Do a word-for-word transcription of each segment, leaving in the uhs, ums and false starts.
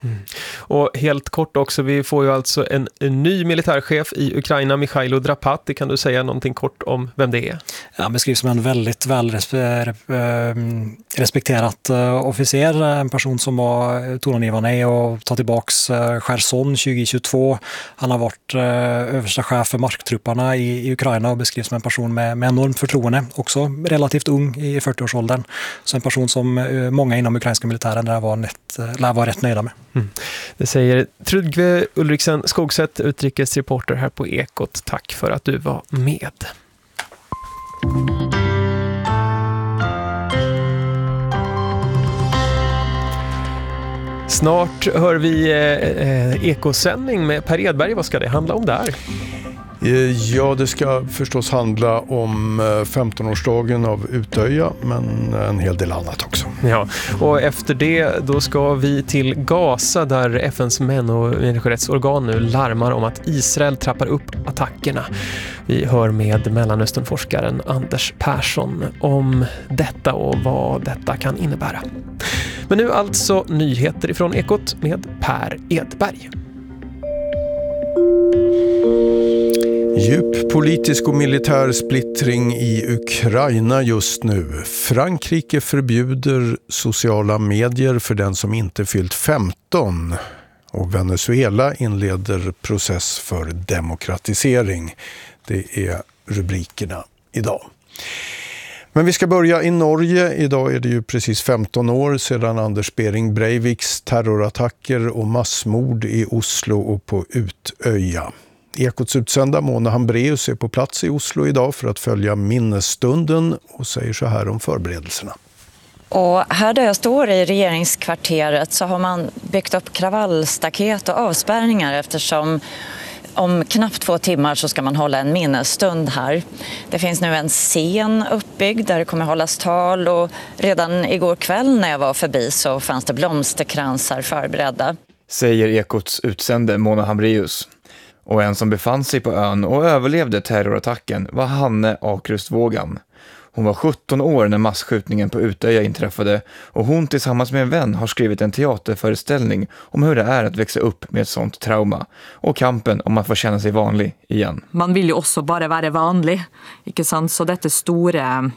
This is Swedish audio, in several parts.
Mm. Och helt kort också, vi får ju alltså en, en ny militärchef i Ukraina, Mikhailo Drapati. Kan du säga någonting kort om vem det är? Ja, han beskrivs som en väldigt väl respekterat officer, en person som var tongivande i och ta tillbaks Cherson tjugohundratjugotvå. Han har varit översta chef för marktrupperna i, i Ukraina och beskrivs som en person med, med enormt förtroende, också relativt ung i fyrtioårsåldern. Så en person som många inom ukrainska militären där var, rätt, lär vara rätt nöjda med. Mm. Det säger Trygve Ulriksen Skogset, utrikesreporter här på Ekot. Tack för att du var med. Snart hör vi eh, ekosändning med Per Edberg. Vad ska det handla om där? Ja, det ska förstås handla om femtonårsdagen av Utöja, men en hel del annat också. Ja, och efter det då ska vi till Gaza där F N:s män- och människorättsorgan nu larmar om att Israel trappar upp attackerna. Vi hör med Mellanösternforskaren Anders Persson om detta och vad detta kan innebära. Men nu alltså nyheter ifrån Ekot med Per Edberg. Djup politisk och militär splittring i Ukraina just nu. Frankrike förbjuder sociala medier för den som inte fyllt femton. Och Venezuela inleder process för demokratisering. Det är rubrikerna idag. Men vi ska börja i Norge. Idag är det ju precis femton år sedan Anders Behring Breiviks terrorattacker och massmord i Oslo och på Utöja. Ekots utsända Mona Hambreus är på plats i Oslo idag för att följa minnesstunden och säger så här om förberedelserna. Och här där jag står i regeringskvarteret så har man byggt upp kravallstaket och avspärrningar eftersom om knappt två timmar så ska man hålla en minnesstund här. Det finns nu en scen uppbyggd där det kommer hållas tal och redan igår kväll när jag var förbi så fanns det blomsterkransar förberedda. Säger Ekots utsände Mona Hambreus. Och en som befann sig på ön och överlevde terrorattacken var Hanne Akrustvågan. Hon var sjutton år när massskjutningen på Utöja inträffade och hon tillsammans med en vän har skrivit en teaterföreställning om hur det är att växa upp med ett sånt trauma och kampen om att få känna sig vanlig igen. Man vill ju också bara vara vanlig, ikke sant? Så detta stora,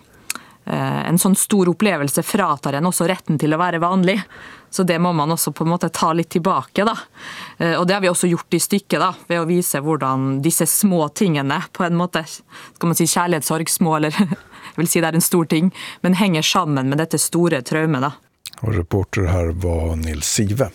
en sån stor upplevelse fratar en också rätten till att vara vanlig. Så det må man också på en måte ta lite tillbaka då. Och det har vi också gjort i stycket då, ved att visa hur dessa små tingene på en måte, ska man säga kärlekssorg små eller jag vill säga det är en stor ting, men hänger samman med detta stora traumet då. Och reporter här var Nils Sive.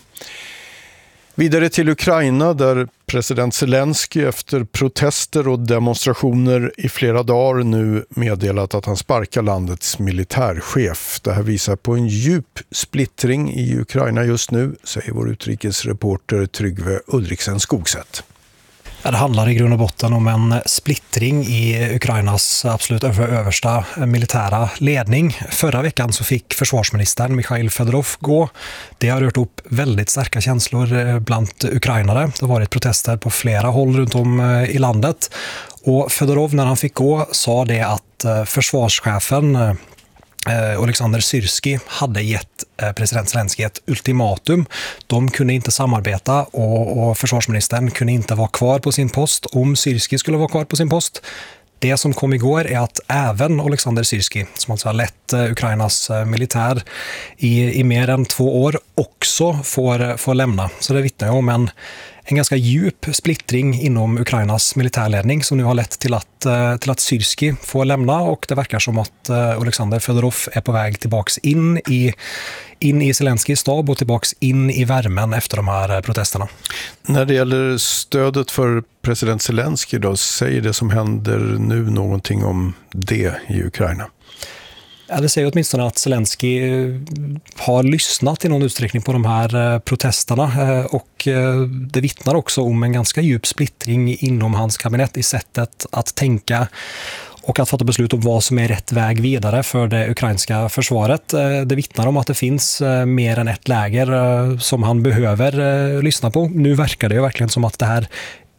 Vidare till Ukraina där president Zelensky efter protester och demonstrationer i flera dagar nu meddelat att han sparkar landets militärchef. Det här visar på en djup splittring i Ukraina just nu, säger vår utrikesreporter Trygve Ulriksen Skogset. Det handlar i grund och botten om en splittring i Ukrainas absolut översta militära ledning. Förra veckan så fick försvarsministern Mikhail Fedorov gå. Det har rört upp väldigt starka känslor bland ukrainare. Det har varit protester på flera håll runt om i landet. Och Fedorov när han fick gå sa det att försvarschefen Alexander Syrski hade gett president Zelensky ett ultimatum. De kunde inte samarbeta och, och försvarsministern kunde inte vara kvar på sin post om Syrski skulle vara kvar på sin post. Det som kom igår är att även Alexander Syrski, som alltså har lett Ukrainas militär i, i mer än två år, också får, får lämna. Så det vittnar om en En ganska djup splittring inom Ukrainas militärledning som nu har lett till att, till att Syrski får lämna och det verkar som att Alexander Fedorov är på väg tillbaks in i, in i Zelenskys stab och tillbaks in i värmen efter de här protesterna. När det gäller stödet för president Zelensky då, säger det som händer nu någonting om det i Ukraina? Ja, det säger åtminstone att Zelensky har lyssnat i någon utsträckning på de här protesterna och det vittnar också om en ganska djup splittring inom hans kabinett i sättet att tänka och att fatta beslut om vad som är rätt väg vidare för det ukrainska försvaret. Det vittnar om att det finns mer än ett läger som han behöver lyssna på. Nu verkar det ju verkligen som att det här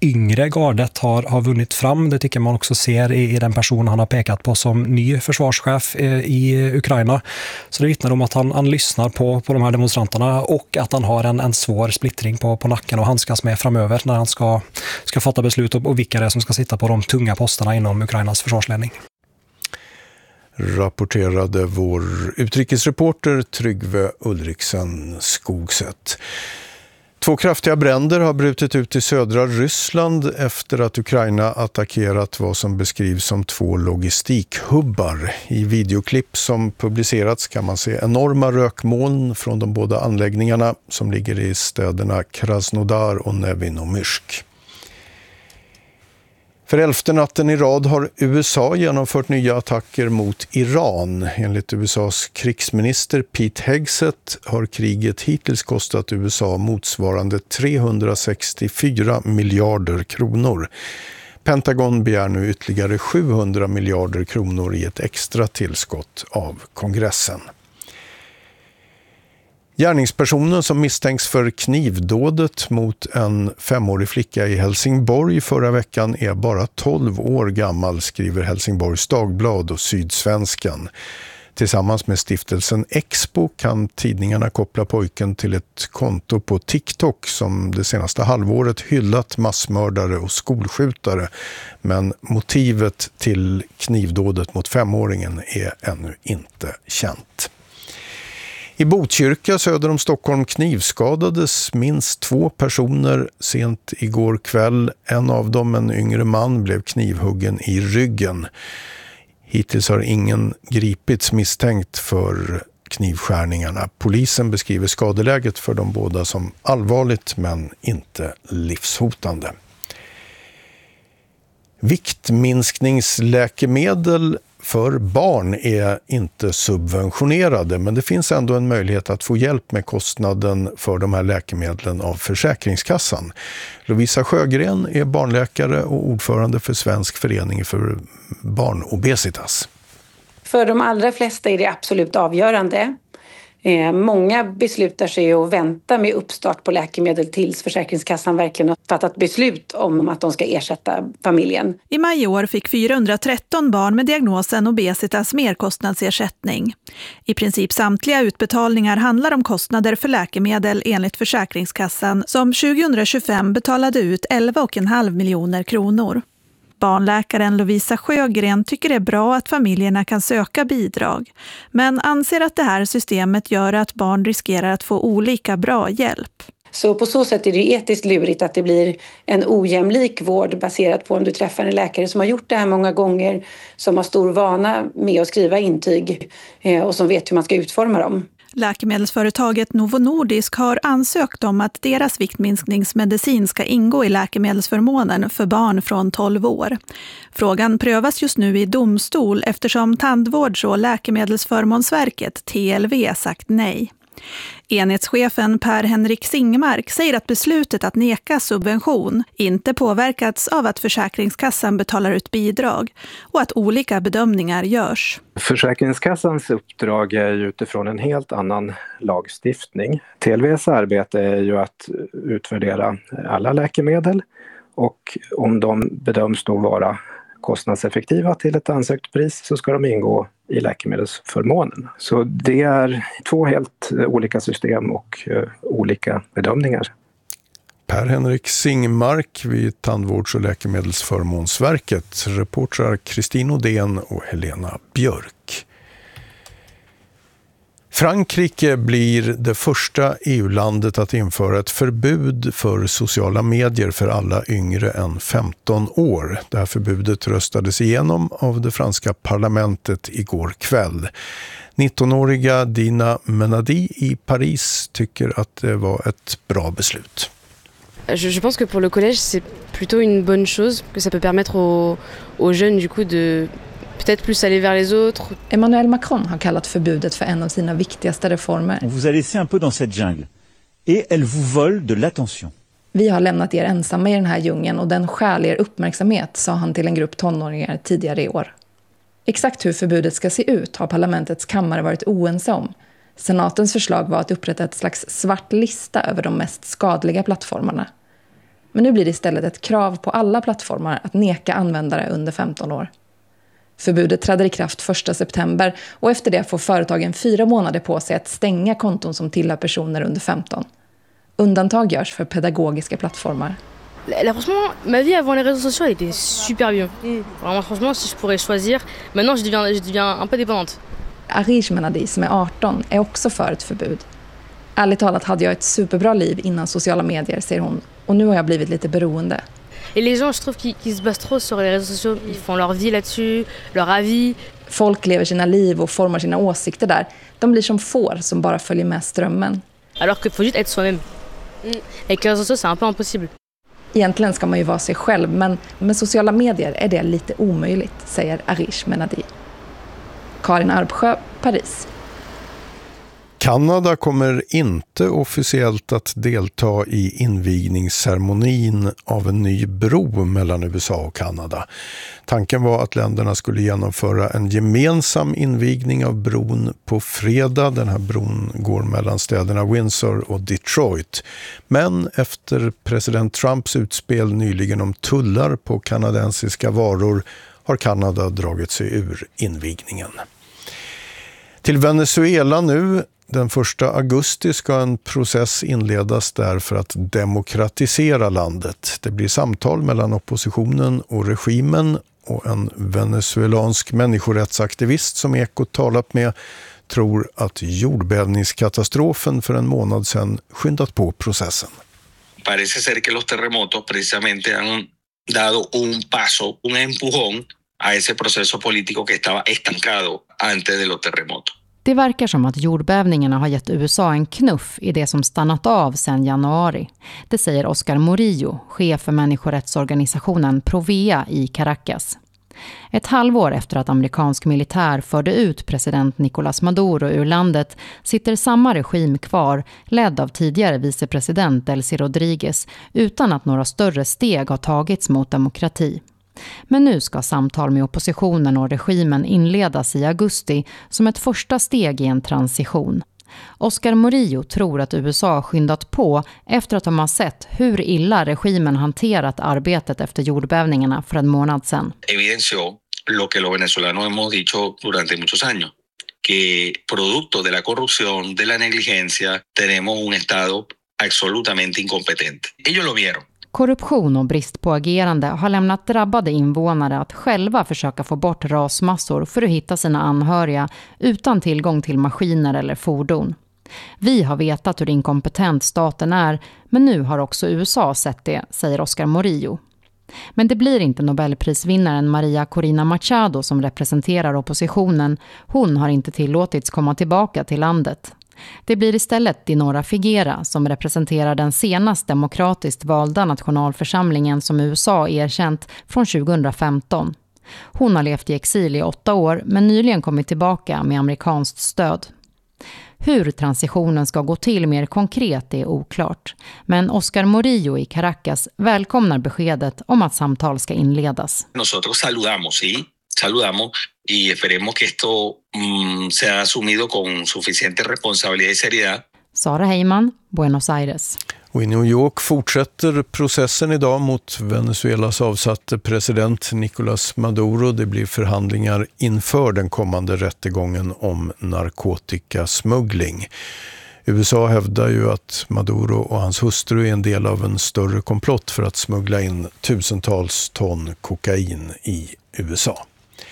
yngre gardet har, har vunnit fram. Det tycker man också ser i, i den person han har pekat på som ny försvarschef i, i Ukraina. Så det vittnar om att han, han lyssnar på, på de här demonstranterna och att han har en, en svår splittring på, på nacken och handskas med framöver när han ska, ska fatta beslut om vilka det är som ska sitta på de tunga posterna inom Ukrainas försvarsledning. Rapporterade vår utrikesreporter Tryggve Ulriksen Skogset. Två kraftiga bränder har brutit ut i södra Ryssland efter att Ukraina attackerat vad som beskrivs som två logistikhubbar. I videoklipp som publicerats kan man se enorma rökmoln från de båda anläggningarna som ligger i städerna Krasnodar och Nevinomyrsk. För elfte natten i rad har U S A genomfört nya attacker mot Iran. Enligt U S A:s krigsminister Pete Hegseth har kriget hittills kostat U S A motsvarande trehundrasextiofyra miljarder kronor. Pentagon begär nu ytterligare sjuhundra miljarder kronor i ett extra tillskott av kongressen. Gärningspersonen som misstänks för knivdådet mot en femårig flicka i Helsingborg förra veckan är bara tolv år gammal, skriver Helsingborgs Dagblad och Sydsvenskan. Tillsammans med stiftelsen Expo kan tidningarna koppla pojken till ett konto på TikTok som det senaste halvåret hyllat massmördare och skolskjutare. Men motivet till knivdådet mot femåringen är ännu inte känt. I Botkyrka söder om Stockholm knivskadades minst två personer sent igår kväll. En av dem, en yngre man, blev knivhuggen i ryggen. Hittills har ingen gripits misstänkt för knivskärningarna. Polisen beskriver skadeläget för de båda som allvarligt men inte livshotande. Viktminskningsläkemedel för barn är inte subventionerade, men det finns ändå en möjlighet att få hjälp med kostnaden för de här läkemedlen av Försäkringskassan. Lovisa Sjögren är barnläkare och ordförande för Svensk förening för barnobesitas. För de allra flesta är det absolut avgörande. Eh, många beslutar sig att vänta med uppstart på läkemedel tills Försäkringskassan verkligen har fattat beslut om att de ska ersätta familjen. I maj i år fick fyrahundratretton barn med diagnosen obesitas merkostnadsersättning. I princip samtliga utbetalningar handlar om kostnader för läkemedel enligt Försäkringskassan som tjugohundratjugofem betalade ut elva komma fem miljoner kronor. Barnläkaren Lovisa Sjögren tycker det är bra att familjerna kan söka bidrag, men anser att det här systemet gör att barn riskerar att få olika bra hjälp. Så på så sätt är det etiskt lurigt att det blir en ojämlik vård baserat på om du träffar en läkare som har gjort det här många gånger, som har stor vana med att skriva intyg och som vet hur man ska utforma dem. Läkemedelsföretaget Novo Nordisk har ansökt om att deras viktminskningsmedicin ska ingå i läkemedelsförmånen för barn från tolv år. Frågan prövas just nu i domstol eftersom Tandvårds- och läkemedelsförmånsverket T L V sagt nej. Enhetschefen Per-Henrik Singmark säger att beslutet att neka subvention inte påverkats av att Försäkringskassan betalar ut bidrag och att olika bedömningar görs. Försäkringskassans uppdrag är ju utifrån en helt annan lagstiftning. T L V:s arbete är ju att utvärdera alla läkemedel och om de bedöms då vara kostnadseffektiva till ett ansökt pris så ska de ingå i läkemedelsförmånen. Så det är två helt olika system och uh, olika bedömningar. Per-Henrik Singmark vid Tandvårds- och läkemedelsförmånsverket. Reportrar Kristin Odén och Helena Björk. Frankrike blir det första E U-landet att införa ett förbud för sociala medier för alla yngre än femton år. Det här förbudet röstades igenom av det franska parlamentet igår kväll. nittonåriga Dina Menadi i Paris tycker att det var ett bra beslut. Je, je pense que pour le collège c'est plutôt une bonne chose, que ça peut permettre aux, aux jeunes du coup de peut-être plus aller vers les autres. Emmanuel Macron har kallat förbudet för en av sina viktigaste reformer. On vous a laissé un peu dans cette jungle et elle vous vole de l'attention. Vi har lämnat er ensamma i den här djungeln och den stjäl er uppmärksamhet, sa han till en grupp tonåringar tidigare i år. Exakt hur förbudet ska se ut har parlamentets kammare varit oense om. Senatens förslag var att upprätta ett slags svart lista över de mest skadliga plattformarna. Men nu blir det istället ett krav på alla plattformar att neka användare under femton år. Förbudet träder i kraft första september och efter det får företagen fyra månader på sig att stänga konton som tillhör personer under femton. Undantag görs för pedagogiska plattformar. Là, franchement, ma vie avant les réseaux sociaux elle était super bien. Vraiment, franchement, si je pourrais choisir, maintenant je deviens, je deviens un peu dépendante. Arish Menadi, som är arton, är också för ett förbud. Ärligt talat hade jag ett superbra liv innan sociala medier, säger hon. Och nu har jag blivit lite beroende. Et les gens, je trouve qu'ils qu'ils se basent trop sur les réseaux sociaux. Ils font leur vie là-dessus, leur avis. Folk lever sina liv och formar sina åsikter där. De blir som får som bara följer med strömmen. Alors qu'il faut juste être soi-même. Avec les réseaux sociaux, c'est un peu impossible. Egentligen ska man ju vara sig själv, men med sociala medier är det lite omöjligt, säger Arish Menadi. Karin Arbsjö, Paris. Kanada kommer inte officiellt att delta i invigningsceremonin av en ny bro mellan U S A och Kanada. Tanken var att länderna skulle genomföra en gemensam invigning av bron på fredag. Den här bron går mellan städerna Windsor och Detroit. Men efter president Trumps utspel nyligen om tullar på kanadensiska varor har Kanada dragit sig ur invigningen. Till Venezuela nu. Den första augusti ska en process inledas där för att demokratisera landet. Det blir samtal mellan oppositionen och regimen, och en venezuelansk människorättsaktivist som Ekot talat med tror att jordbävningskatastrofen för en månad sedan skyndat på processen. Parece ser que los terremotos precisamente han dado un paso, un empujón a ese proceso político que estaba estancado antes de los terremotos. Det verkar som att jordbävningarna har gett U S A en knuff i det som stannat av sedan januari. Det säger Oscar Murillo, chef för människorättsorganisationen Provea i Caracas. Ett halvår efter att amerikansk militär förde ut president Nicolás Maduro ur landet sitter samma regim kvar, ledd av tidigare vicepresident Delcy Rodríguez, utan att några större steg har tagits mot demokrati. Men nu ska samtal med oppositionen och regimen inledas i augusti som ett första steg i en transition. Oscar Murillo tror att U S A har skyndat på efter att de har sett hur illa regimen hanterat arbetet efter jordbävningarna för en månad sedan. Evidenció lo que los venezolanos hemos dicho durante muchos años, que producto de la corrupción, de la negligencia, tenemos un estado absolutamente incompetente. Ellos lo vieron. Korruption och brist på agerande har lämnat drabbade invånare att själva försöka få bort rasmassor för att hitta sina anhöriga utan tillgång till maskiner eller fordon. Vi har vetat hur inkompetent staten är, men nu har också U S A sett det, säger Oscar Murillo. Men det blir inte Nobelprisvinnaren Maria Corina Machado som representerar oppositionen. Hon har inte tillåtits komma tillbaka till landet. Det blir istället Dinora Figuera som representerar den senast demokratiskt valda nationalförsamlingen som U S A erkänt från tjugohundrafemton. Hon har levt i exil i åtta år men nyligen kommit tillbaka med amerikanskt stöd. Hur transitionen ska gå till mer konkret är oklart. Men Oscar Murillo i Caracas välkomnar beskedet om att samtal ska inledas. Nosotros saludamos, sí. Saludamos y esperemos que esto mm, sea asumido con suficiente responsabilidad y seriedad. Sara Heyman, Buenos Aires. Och i New York fortsätter processen idag mot Venezuelas avsatte president Nicolás Maduro. Det blir förhandlingar inför den kommande rättegången om narkotikasmuggling. U S A hävdar ju att Maduro och hans hustru är en del av en större komplott för att smuggla in tusentals ton kokain i U S A.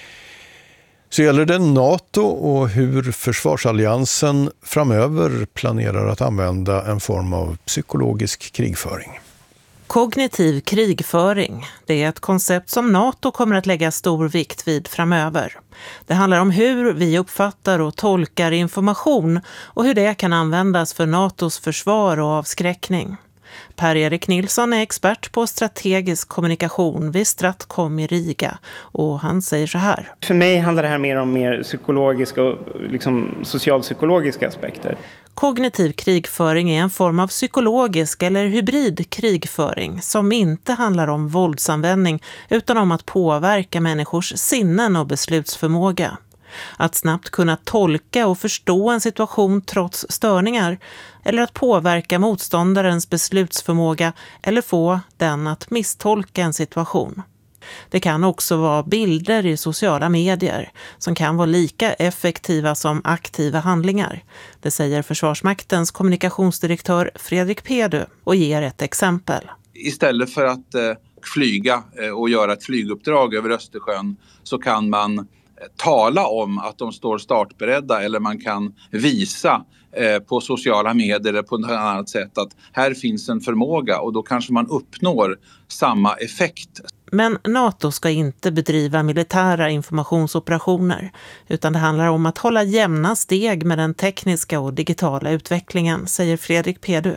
Så gäller det NATO och hur försvarsalliansen framöver planerar att använda en form av psykologisk krigföring. Kognitiv krigföring, det är ett koncept som NATO kommer att lägga stor vikt vid framöver. Det handlar om hur vi uppfattar och tolkar information och hur det kan användas för NATOs försvar och avskräckning. Per-Erik Nilsson är expert på strategisk kommunikation vid Stratcom i Riga och han säger så här. För mig handlar det här mer om mer psykologiska och liksom socialpsykologiska aspekter. Kognitiv krigföring är en form av psykologisk eller hybrid krigföring som inte handlar om våldsanvändning utan om att påverka människors sinnen och beslutsförmåga. Att snabbt kunna tolka och förstå en situation trots störningar eller att påverka motståndarens beslutsförmåga eller få den att misstolka en situation. Det kan också vara bilder i sociala medier som kan vara lika effektiva som aktiva handlingar. Det säger Försvarsmaktens kommunikationsdirektör Fredrik Pedu och ger ett exempel. Istället för att eh, flyga eh, och göra ett flyguppdrag över Östersjön så kan man eh, tala om att de står startberedda, eller man kan visa eh, på sociala medier eller på något annat sätt att här finns en förmåga, och då kanske man uppnår samma effekt. Men NATO ska inte bedriva militära informationsoperationer, utan det handlar om att hålla jämna steg med den tekniska och digitala utvecklingen, säger Fredrik Pedu.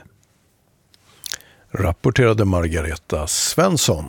Rapporterade Margareta Svensson.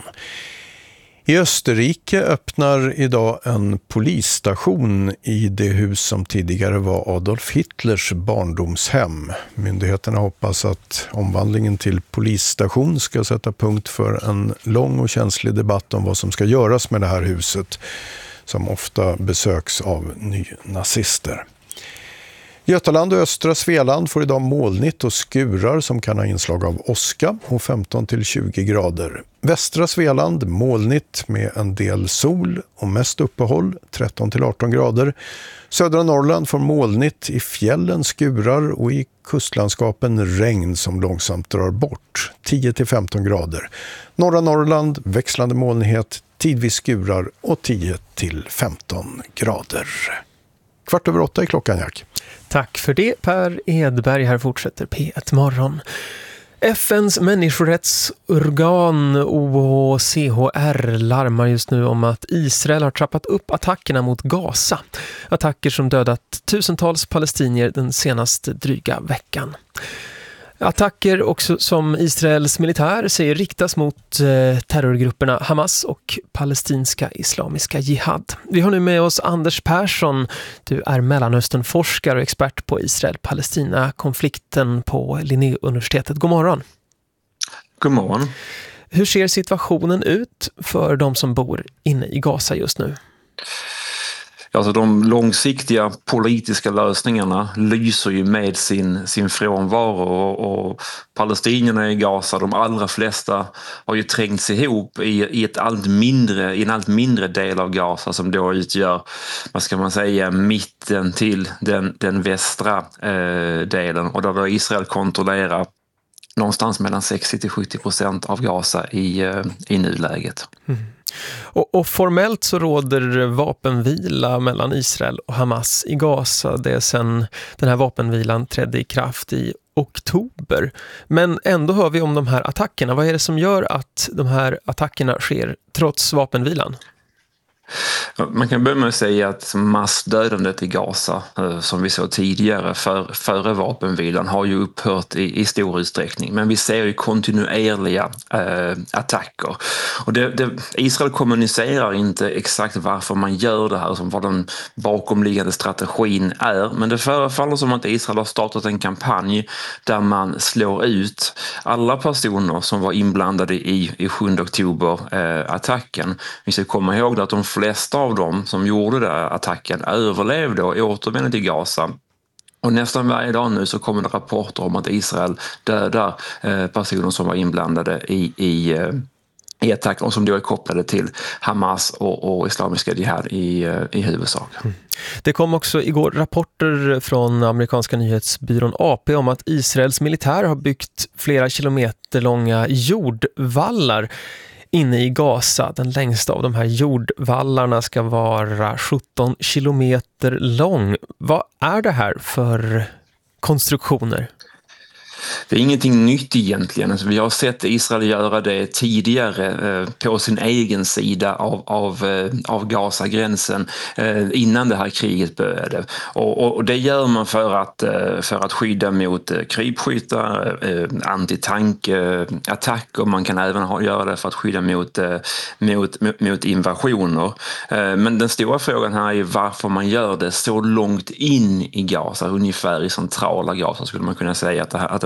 I Österrike öppnar idag en polisstation i det hus som tidigare var Adolf Hitlers barndomshem. Myndigheterna hoppas att omvandlingen till polisstation ska sätta punkt för en lång och känslig debatt om vad som ska göras med det här huset, som ofta besöks av nynazister. Götaland och östra Svealand får idag molnigt och skurar som kan ha inslag av åska och femton till tjugo grader. Västra Svealand molnigt med en del sol och mest uppehåll, tretton till arton grader. Södra Norrland får molnigt, i fjällen skurar och i kustlandskapen regn som långsamt drar bort, tio till femton grader. Norra Norrland växlande molnighet, tidvis skurar och tio till femton grader. Kvart över åtta i klockan, Jack. Tack för det, Per Edberg. Här fortsätter P ett Morgon. F N:s människorättsorgan O H C H R larmar just nu om att Israel har trappat upp attackerna mot Gaza. Attacker som dödat tusentals palestinier den senaste dryga veckan. Attacker också som Israels militär säger riktas mot eh, terrorgrupperna Hamas och palestinska islamiska jihad. Vi har nu med oss Anders Persson. Du är Mellanösternforskare och expert på Israel-Palestina-konflikten på Linnéuniversitetet. God morgon. God morgon. Hur ser situationen ut för de som bor inne i Gaza just nu? Alltså de långsiktiga politiska lösningarna lyser ju med sin, sin frånvaro, och, och palestinierna i Gaza, de allra flesta har ju trängts ihop i, i, ett allt mindre, i en allt mindre del av Gaza som då utgör, vad ska man säga, mitten till den, den västra eh, delen, och där då Israel kontrollerar någonstans mellan sextio till sjuttio procent av Gaza i, eh, i nuläget. Mm. Och, och formellt så råder vapenvila mellan Israel och Hamas i Gaza. Det är sedan den här vapenvilan trädde i kraft i oktober. Men ändå hör vi om de här attackerna. Vad är det som gör att de här attackerna sker trots vapenvilan? Man kan börja med att säga att massdödandet i Gaza, som vi såg tidigare för, före vapenvilan, har ju upphört i, i stor utsträckning. Men vi ser ju kontinuerliga äh, attacker. Och det, det, Israel kommunicerar inte exakt varför man gör det här, som vad den bakomliggande strategin är. Men det förefaller som att Israel har startat en kampanj där man slår ut alla personer som var inblandade i, i sjunde oktober-attacken. Äh, vi ska komma ihåg att de flesta av dem som gjorde den attacken överlevde och återvände till Gaza. Och nästan varje dag nu så kommer det rapporter om att Israel dödar eh, personer som var inblandade i, i, eh, i attacken och som då är kopplade till Hamas och, och islamiska jihad i, eh, i huvudsak. Mm. Det kom också igår rapporter från amerikanska nyhetsbyrån A P om att Israels militär har byggt flera kilometer långa jordvallar inne i Gaza. Den längsta av de här jordvallarna ska vara sjutton kilometer lång. Vad är det här för konstruktioner? Det är ingenting nytt egentligen. Alltså, vi har sett Israel göra det tidigare eh, på sin egen sida av, av, eh, av Gaza-gränsen eh, innan det här kriget började. Och, och, och det gör man för att, eh, för att skydda mot eh, krypskyttar, eh, antitankerattacker. Man kan även ha, göra det för att skydda mot, eh, mot, mot, mot invasioner. Eh, men den stora frågan här är varför man gör det så långt in i Gaza, ungefär i centrala Gaza skulle man kunna säga att, det här, att den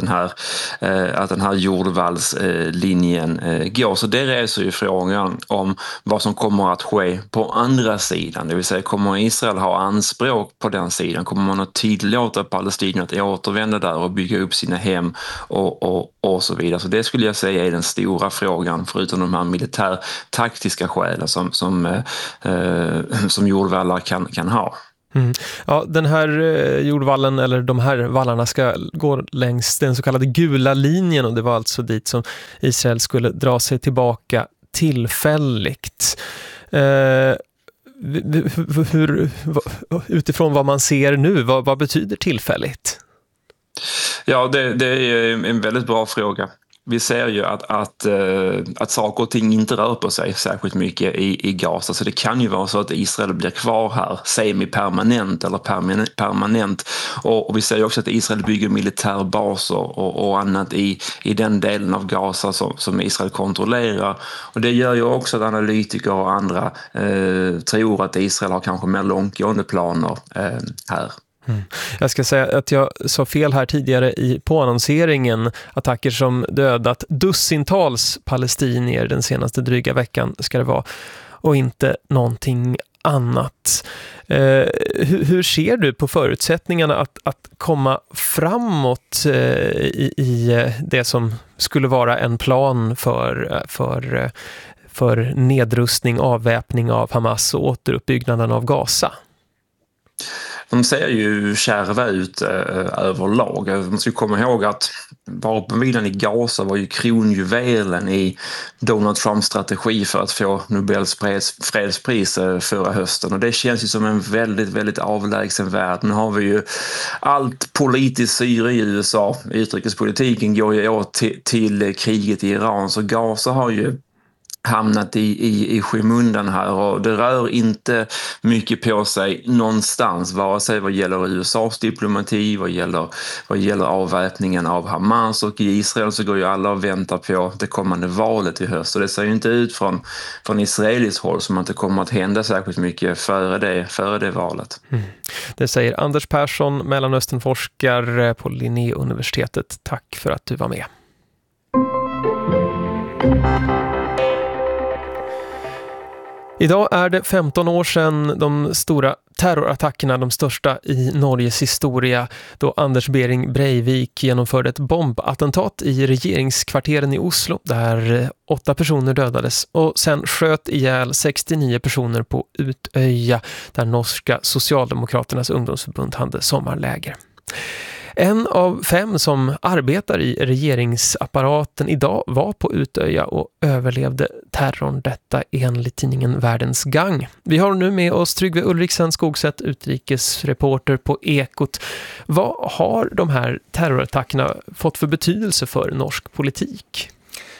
den här, att den här jordvallslinjen går. Så det reser ju frågan om vad som kommer att ske på andra sidan. Det vill säga, kommer Israel ha anspråk på den sidan? Kommer man att tillåta Palestina att återvända där och bygga upp sina hem och, och, och så vidare? Så det skulle jag säga är den stora frågan, förutom de här militärtaktiska skälen som, som, eh, som jordvallar kan, kan ha. Mm. Ja, den här eh, jordvallen eller de här vallarna ska gå längs den så kallade gula linjen, och det var alltså dit som Israel skulle dra sig tillbaka tillfälligt. Eh, hur, hur, utifrån vad man ser nu, vad, vad betyder tillfälligt? Ja, det, det är en väldigt bra fråga. Vi ser ju att, att, att saker och ting inte rör på sig särskilt mycket i, i Gaza. Så det kan ju vara så att Israel blir kvar här semi-permanent eller permanent. permanent. Och, och vi ser ju också att Israel bygger militärbaser och, och annat i, i den delen av Gaza som, som Israel kontrollerar. Och det gör ju också att analytiker och andra eh, tror att Israel har kanske mer långtgående planer eh, här. Mm. Jag ska säga att jag sa fel här tidigare i påannonseringen. Attacker som dödat dussintals palestinier den senaste dryga veckan ska det vara, och inte någonting annat. Eh, hur, hur ser du på förutsättningarna att, att komma framåt eh, i, i det som skulle vara en plan för, för, för nedrustning, avväpning av Hamas och återuppbyggnaden av Gaza? De ser ju kärva ut eh, överlag. Man ska komma ihåg att vapenvilan i Gaza var ju kronjuvelen i Donald Trumps strategi för att få Nobels freds, fredspris eh, förra hösten. Och det känns ju som en väldigt, väldigt avlägsen värld. Nu har vi ju allt politiskt syre i U S A. Utrikespolitiken går ju åt till, till kriget i Iran. Så Gaza har ju hamnat i, i, i skymundan här, och det rör inte mycket på sig någonstans, vare sig vad gäller U S A:s diplomati, vad gäller, vad gäller avväpningen av Hamas, och i Israel så går ju alla och väntar på det kommande valet i höst, och det ser ju inte ut från, från israeliskt håll som att det kommer att hända särskilt mycket före det, före det valet. Mm. Det säger Anders Persson, Mellanösternforskare på Linnéuniversitetet. Tack för att du var med. Idag är det femton år sedan de stora terrorattackerna, de största i Norges historia, då Anders Behring Breivik genomförde ett bombattentat i regeringskvarteren i Oslo där åtta personer dödades, och sen sköt ihjäl sextionio personer på Utöja där norska Socialdemokraternas ungdomsförbund hade sommarläger. En av fem som arbetar i regeringsapparaten idag var på Utöja och överlevde terrorn, detta enligt tidningen Världens Gang. Vi har nu med oss Tryggve Ulriksen Skogsätt, utrikesreporter på Ekot. Vad har de här terrorattackerna fått för betydelse för norsk politik?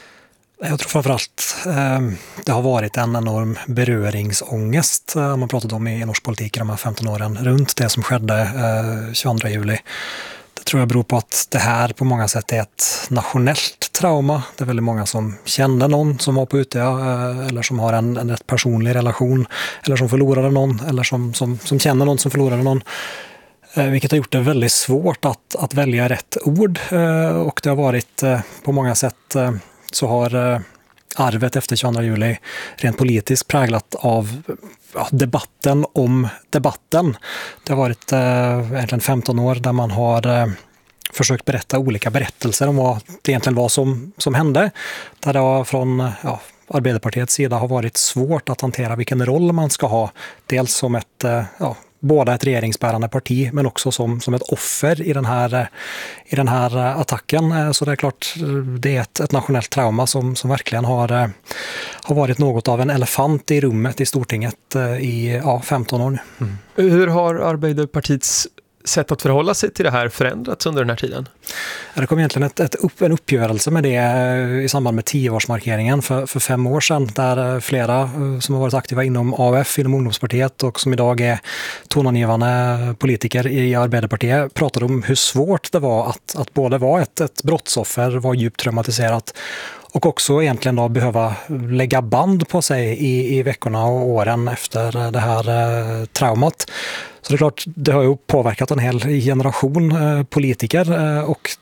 Jag tror framförallt eh, det har varit en enorm beröringsångest eh, man pratat om i norsk politik i de här femton åren runt det som skedde eh, tjugoandra juli. Det tror jag beror på att det här på många sätt är ett nationellt trauma. Det är väldigt många som kände någon som var på Utöja eh, eller som har en, en rätt personlig relation, eller som förlorade någon, eller som, som, som känner någon som förlorade någon. Eh, vilket har gjort det väldigt svårt att, att välja rätt ord, eh, och det har varit eh, på många sätt eh, så har eh, arvet efter tjugoandra juli rent politiskt präglat av ja, debatten om debatten. Det har varit eh, egentligen femton år där man har eh, försökt berätta olika berättelser om vad det egentligen var som, som hände. Där det har från ja, Arbeiderpartiets sida har varit svårt att hantera vilken roll man ska ha. Dels som ett eh, ja, både ett regeringsbärande parti men också som, som ett offer i den här, i den här attacken. Så det är klart, det är ett, ett nationellt trauma som, som verkligen har, har varit något av en elefant i rummet i Stortinget i ja, femton år nu. Mm. Hur har Arbeiderpartiets sätt att förhålla sig till det här förändrats under den här tiden? Det kom egentligen ett, ett upp, en uppgörelse med det i samband med tioårsmarkeringen för, för fem år sedan, där flera som har varit aktiva inom A F, inom ungdomspartiet, och som idag är tonangivande politiker i Arbeiderpartiet pratade om hur svårt det var att, att både vara ett, ett brottsoffer, vara djupt traumatiserat, och också egentligen då behöva lägga band på sig i, i veckorna och åren efter det här eh, traumat. Så det är klart, det har ju påverkat en hel generation eh, politiker eh, och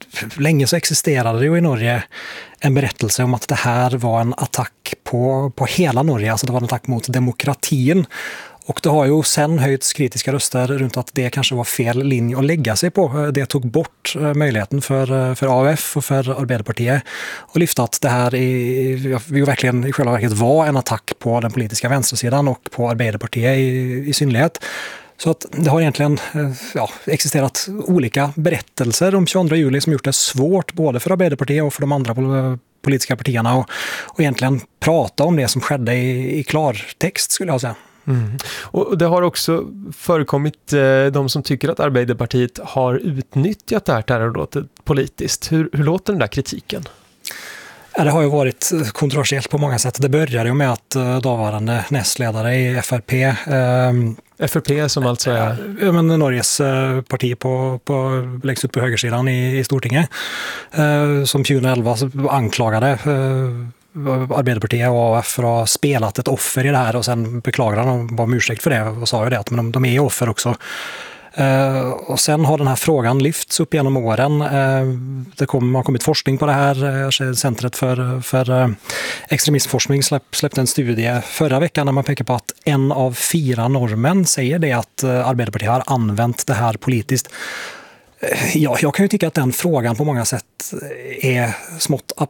länge så existerade det ju i Norge en berättelse om att det här var en attack på, på hela Norge, alltså det var en attack mot demokratin. Och det har ju sen höjts kritiska röster runt att det kanske var fel linje att lägga sig på. Det tog bort möjligheten för, för A U F och för Arbeiderpartiet och lyfta att det här i, vi verkligen i själva verket var en attack på den politiska vänstersidan och på Arbeiderpartiet i, i synlighet. Så att det har egentligen ja, existerat olika berättelser om tjugoandra juli som gjort det svårt både för Arbeiderpartiet och för de andra politiska partierna och, och egentligen prata om det som skedde i, i klartext skulle jag säga. Mm. Och det har också förekommit eh, de som tycker att Arbeiderpartiet har utnyttjat det här terrordådet politiskt. Hur, hur låter den där kritiken? Ja, det har ju varit kontroversiellt på många sätt. Det började ju med att uh, dåvarande nästledare i F R P um, F R P som alltså är ja, men Norges uh, parti på, på, längst upp på högersidan i, i Stortinget uh, som tjugoelva anklagade uh, Arbeiderpartiet och A U F för att ha spelat ett offer i det här och sen beklagade han och bad om ursäkt för det och sa ju det att men de, de är offer också. Uh, och sen har den här frågan lyfts upp genom åren. Uh, det kom, har kommit forskning på det här. Uh, Centret för, för uh, extremismforskning släpp, släppte en studie förra veckan där man pekar på att en av fyra norrmän säger det att uh, Arbeiderpartiet har använt det här politiskt. Uh, ja, jag kan ju tycka att den frågan på många sätt är smått absurd.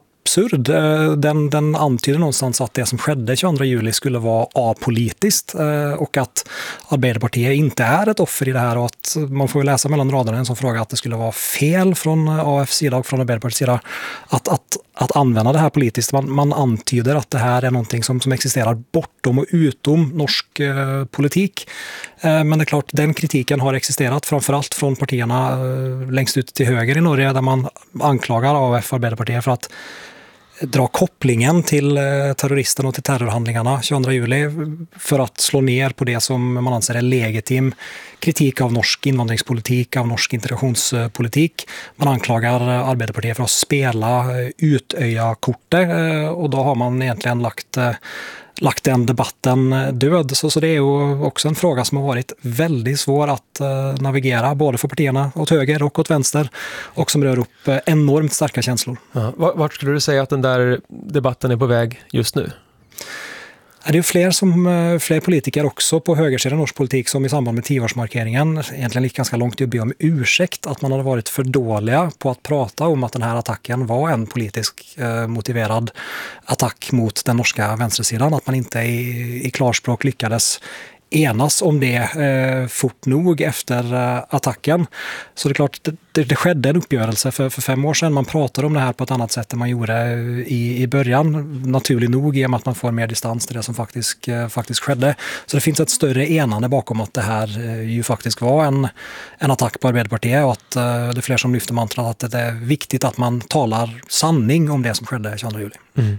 Den, den antyder någonstans att det som skedde tjugoandra juli skulle vara apolitiskt och att Arbeiderpartiet inte är ett offer i det här och att man får ju läsa mellan raderna en sån fråga att det skulle vara fel från A U F:s sida och från Arbeiderpartiets sida att, att, att använda det här politiskt. Man, man antyder att det här är någonting som, som existerar bortom och utom norsk eh, politik. Eh, men det är klart, den kritiken har existerat framförallt från partierna eh, längst ut till höger i Norge där man anklagar A U F och Arbeiderpartiet för att dra kopplingen till terroristen och till terrorhandlingarna tjugoandra juli för att slå ner på det som man anser är legitim kritik av norsk invandringspolitik, av norsk integrationspolitik. Man anklagar Arbeiderpartiet för att spela Utöya-kortet och då har man egentligen lagt lagt den debatten död. Så, så det är ju också en fråga som har varit väldigt svår att uh, navigera både för partierna åt höger och åt vänster och som rör upp uh, enormt starka känslor. Ja, vart skulle du säga att den där debatten är på väg just nu? Det är fler, som, fler politiker också på högersidan norsk politik som i samband med tioårsmarkeringen egentligen gick ganska långt i att be om ursäkt att man hade varit för dåliga på att prata om att den här attacken var en politisk eh, motiverad attack mot den norska vänstersidan. Att man inte i, i klarspråk lyckades enas om det eh, fort nog efter eh, attacken. Så det är klart, det, det, det skedde en uppgörelse för, för fem år sedan. Man pratade om det här på ett annat sätt än man gjorde i, i början. Naturligt nog i och med att man får mer distans till det som faktiskt, eh, faktiskt skedde. Så det finns ett större enande bakom att det här eh, ju faktiskt var en, en attack på Arbeiderpartiet och att eh, det är fler som lyfter mantrat att det är viktigt att man talar sanning om det som skedde tjugoandra juli. Mm.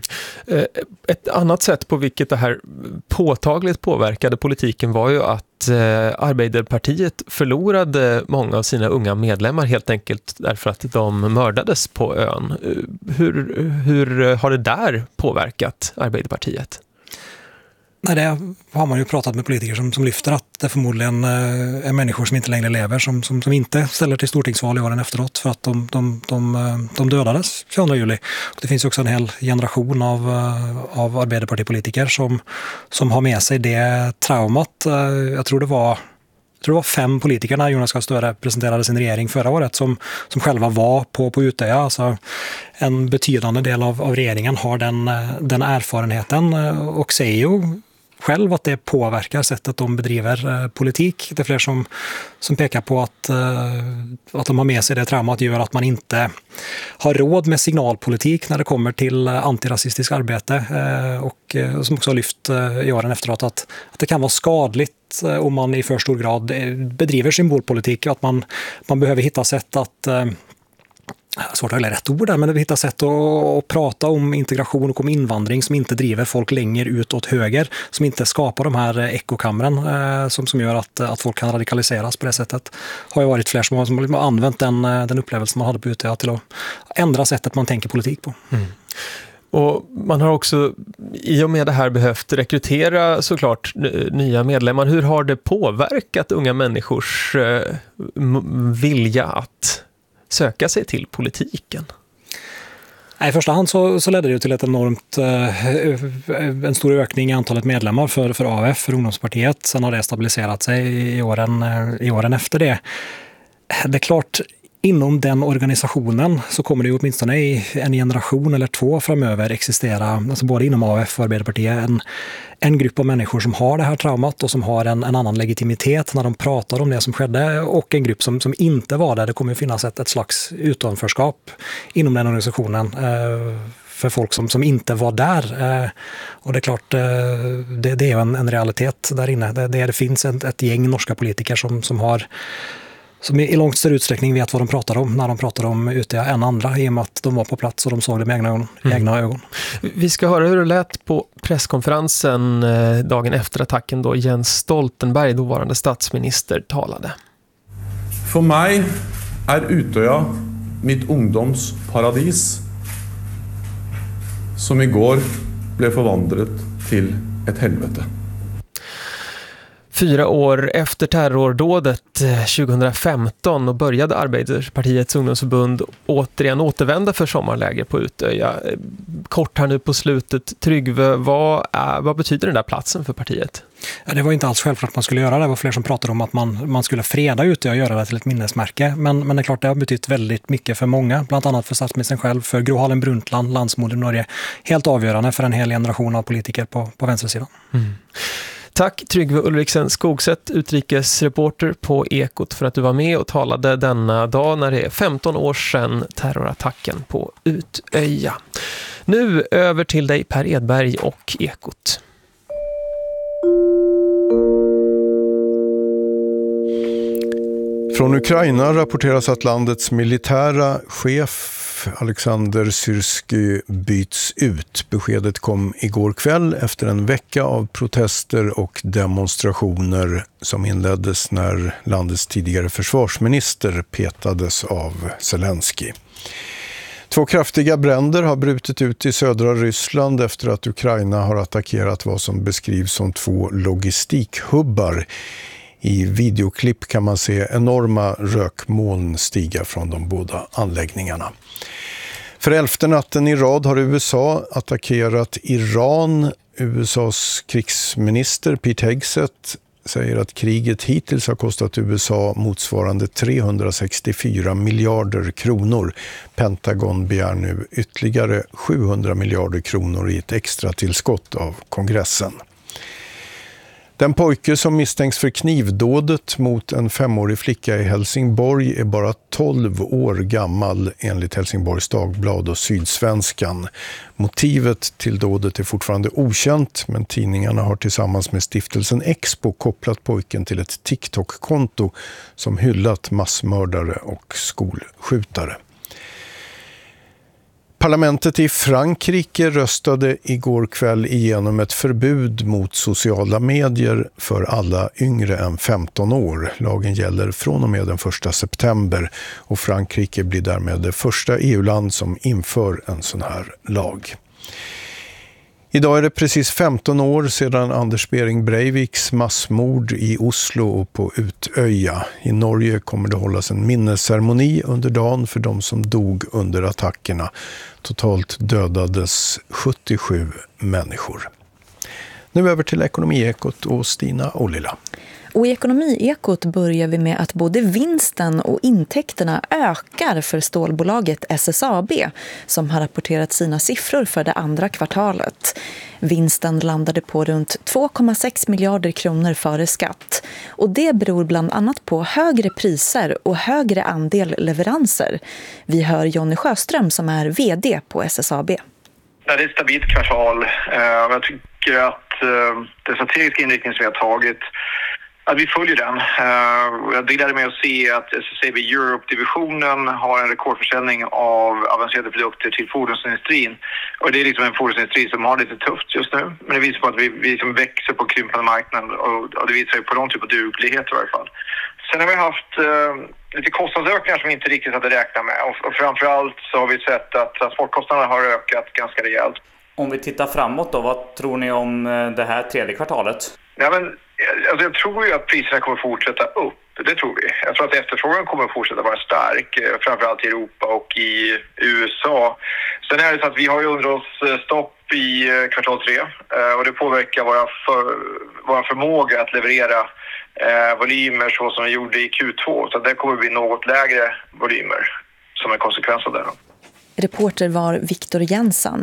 Ett annat sätt på vilket det här påtagligt påverkade politiken var ju att eh, Arbeiderpartiet förlorade många av sina unga medlemmar helt enkelt därför att de mördades på ön. Hur, hur har det där påverkat Arbeiderpartiet? Nej, det har man ju pratat med politiker som, som lyfter att det förmodligen är människor som inte längre lever som, som, som inte ställer till stortingsval i åren efteråt för att de, de, de, de dödades tjugoandra juli. Och det finns också en hel generation av, av Arbeiderpartipolitiker som, som har med sig det traumat. Jag tror det var Jag tror det var fem politiker när Jonas Gahr Støre presenterade sin regering förra året som, som själva var på, på Utöya. Alltså en betydande del av, av regeringen har den, den erfarenheten och säger ju själv att det påverkar sättet de bedriver politik. Det är fler som, som pekar på att, att de har med sig det traumat gör att man inte har råd med signalpolitik när det kommer till antirasistiskt arbete och som också har lyft i åren efteråt att, att det kan vara skadligt om man i för stor grad bedriver symbolpolitik och att man, man behöver hitta sätt att svårt att välja rätt ord där, men vi hittar sätt att, att prata om integration och om invandring som inte driver folk längre ut åt höger, som inte skapar de här ekokamren eh, som, som gör att, att folk kan radikaliseras på det sättet. Har ju varit fler som har, som har använt den, den upplevelse man hade på Utöya till att ändra sättet man tänker politik på. Mm. Och man har också i och med det här behövt rekrytera såklart nya medlemmar. Hur har det påverkat unga människors eh, vilja att söka sig till politiken? I första hand så, så ledde det ju till ett enormt, eh, en stor ökning i antalet medlemmar för, för A F, för ungdomspartiet. Sen har det stabiliserat sig i åren, i åren efter det. Det är klart, inom den organisationen så kommer det ju åtminstone i en generation eller två framöver existera, alltså både inom A F och Arbeiderpartiet, en, en grupp av människor som har det här traumat och som har en, en annan legitimitet när de pratar om det som skedde, och en grupp som, som inte var där. Det kommer finnas ett, ett slags utanförskap inom den organisationen eh, för folk som, som inte var där. Eh, och det är klart, eh, det, det är en, en realitet där inne. Det, det, det finns ett, ett gäng norska politiker som, som har som i långt större utsträckning vet vad de pratar om när de pratar om ute än andra, i och med att de var på plats och de såg det med egna ögon. Mm. egna ögon. Vi ska höra hur det lät på presskonferensen dagen efter attacken då Jens Stoltenberg, dåvarande statsminister, talade. För mig är Utøya mitt ungdomsparadis som igår blev förvandlat till ett helvete. Fyra år efter terrordådet tjugohundrafemton och började Arbeiderpartiets ungdomsförbund återigen återvända för sommarläger på Utøya. Kort här nu på slutet, Tryggve, vad, är, vad betyder den där platsen för partiet? Ja, det var inte alls självklart att man skulle göra det. Det var fler som pratade om att man, man skulle freda Utøya och göra det till ett minnesmärke. Men, men det är klart, det har betytt väldigt mycket för många, bland annat för statsministern själv, för Gro Harlem Brundtland, landsmoder i Norge. Helt avgörande för en hel generation av politiker på, på vänstersidan. Mm. Tack Tryggve Ulriksen Skogsätt, utrikesreporter på Ekot, för att du var med och talade denna dag när det är femton år sedan terrorattacken på Utøya. Nu över till dig Per Edberg och Ekot. Från Ukraina rapporteras att landets militära chef Alexander Syrský byts ut. Beskedet kom igår kväll efter en vecka av protester och demonstrationer som inleddes när landets tidigare försvarsminister petades av Zelensky. Två kraftiga bränder har brutit ut i södra Ryssland efter att Ukraina har attackerat vad som beskrivs som två logistikhubbar. I videoklipp kan man se enorma rökmoln stiga från de båda anläggningarna. För elfte natten i rad har U S A attackerat Iran. U S A:s krigsminister Pete Hegseth säger att kriget hittills har kostat U S A motsvarande trehundrasextiofyra miljarder kronor. Pentagon begär nu ytterligare sjuhundra miljarder kronor i ett extra tillskott av kongressen. Den pojke som misstänks för knivdådet mot en femårig flicka i Helsingborg är bara tolv år gammal enligt Helsingborgs Dagblad och Sydsvenskan. Motivet till dådet är fortfarande okänt, men tidningarna har tillsammans med stiftelsen Expo kopplat pojken till ett TikTok-konto som hyllat massmördare och skolskjutare. Parlamentet i Frankrike röstade igår kväll igenom ett förbud mot sociala medier för alla yngre än femton år. Lagen gäller från och med den första september och Frankrike blir därmed det första E U-land som inför en sån här lag. Idag är det precis femton år sedan Anders Behring Breiviks massmord i Oslo och på Utøya. I Norge kommer det hållas en minnesceremoni under dagen för de som dog under attackerna. Totalt dödades sjuttiosju människor. Nu över till Ekonomiekot och Stina Ollila. Och i Ekonomiekot börjar vi med att både vinsten och intäkterna ökar för stålbolaget S S A B som har rapporterat sina siffror för det andra kvartalet. Vinsten landade på runt två komma sex miljarder kronor före skatt. Och det beror bland annat på högre priser och högre andel leveranser. Vi hör Jonny Sjöström som är vd på S S A B. Det är ett stabilt kvartal. Jag tycker att den strategiska inriktning som vi har tagit, att vi följer den. Jag gläder mig att se att S S A B Europe-divisionen har en rekordförsäljning av avancerade produkter till fordonsindustrin. Och det är liksom en fordonsindustri som har lite tufft just nu. Men det visar på att vi, vi liksom växer på krympande marknaden och det visar på någon typ av duglighet i varje fall. Sen har vi haft eh, lite kostnadsökningar som vi inte riktigt hade räknat med. Och, och framförallt så har vi sett att transportkostnaderna har ökat ganska rejält. Om vi tittar framåt då, vad tror ni om det här tredje kvartalet? Ja, men, alltså jag tror ju att priserna kommer fortsätta upp. Det tror vi. Jag tror att efterfrågan kommer att fortsätta vara stark, framförallt i Europa och i U S A. Sen är det så att vi har ju underhållsstopp i kvartal tre och det påverkar våra, för, våra förmåga att leverera eh, volymer så som vi gjorde i Q två. Så det kommer att bli något lägre volymer som en konsekvens av det. Reporter var Viktor Jensen.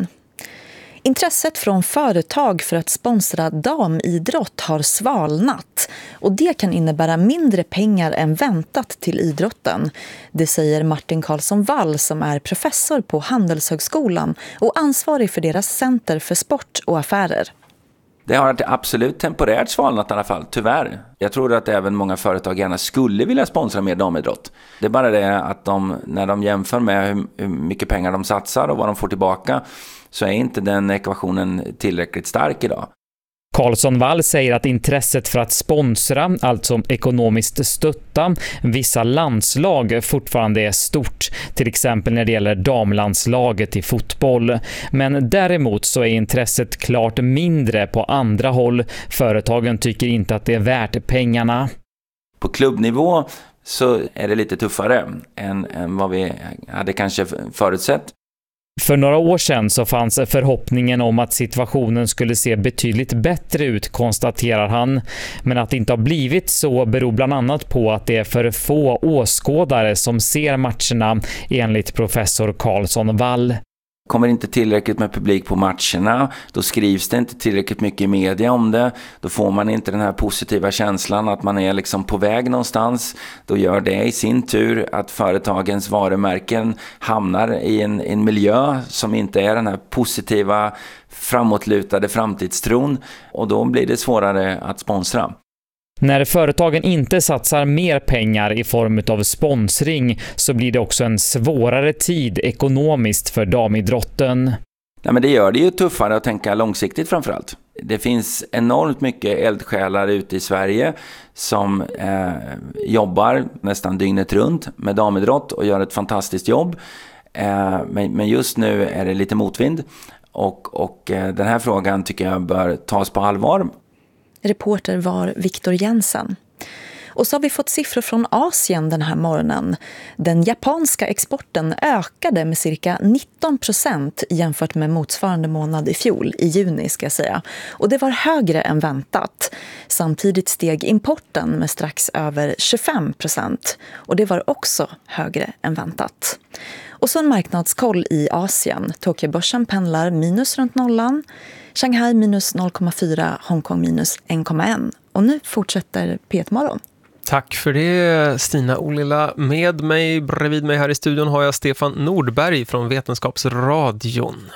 Intresset från företag för att sponsra damidrott har svalnat och det kan innebära mindre pengar än väntat till idrotten. Det säger Martin Karlsson Wall som är professor på Handelshögskolan och ansvarig för deras center för sport och affärer. Det har absolut temporärt svalnat i alla fall, tyvärr. Jag tror att även många företag gärna skulle vilja sponsra mer damidrott. Det är bara det att de, när de jämför med hur, hur mycket pengar de satsar och vad de får tillbaka, så är inte den ekvationen tillräckligt stark idag. Karlsson Wall säger att intresset för att sponsra, alltså ekonomiskt stötta, vissa landslag fortfarande är stort. Till exempel när det gäller damlandslaget i fotboll. Men däremot så är intresset klart mindre på andra håll. Företagen tycker inte att det är värt pengarna. På klubbnivå så är det lite tuffare än, än vad vi hade kanske förutsett. För några år sedan så fanns förhoppningen om att situationen skulle se betydligt bättre ut, konstaterar han. Men att det inte har blivit så beror bland annat på att det är för få åskådare som ser matcherna, enligt professor Karlsson Wall. Kommer inte tillräckligt med publik på matcherna, då skrivs det inte tillräckligt mycket i media om det, då får man inte den här positiva känslan att man är liksom på väg någonstans. Då gör det i sin tur att företagens varumärken hamnar i en, en miljö som inte är den här positiva, framåtlutade framtidstron, och då blir det svårare att sponsra. När företagen inte satsar mer pengar i form av sponsring så blir det också en svårare tid ekonomiskt för damidrotten. Ja, men det gör det ju tuffare att tänka långsiktigt framförallt. Det finns enormt mycket eldsjälar ute i Sverige som eh, jobbar nästan dygnet runt med damidrott och gör ett fantastiskt jobb. Eh, men, men just nu är det lite motvind och, och eh, den här frågan tycker jag bör tas på allvar. Reporter var Viktor Jensen. Och så har vi fått siffror från Asien den här morgonen. Den japanska exporten ökade med cirka nitton procent jämfört med motsvarande månad i fjol, i juni ska jag säga. Och det var högre än väntat. Samtidigt steg importen med strax över tjugofem procent. Och det var också högre än väntat. Och så en marknadskoll i Asien. Tokyobörsen pendlar minus runt nollan. Shanghai minus noll komma fyra, Hongkong minus en komma ett. Och nu fortsätter P ett-morgon. Tack för det, Stina Olila. Med mig, bredvid mig här i studion har jag Stefan Nordberg från Vetenskapsradion.